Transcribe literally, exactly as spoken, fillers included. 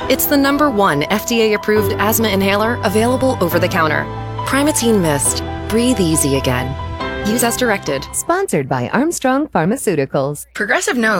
It's the number one F D A-approved asthma inhaler available over the counter. Primatene Mist. Breathe easy again. Use as directed. Sponsored by Armstrong Pharmaceuticals. Progressive knows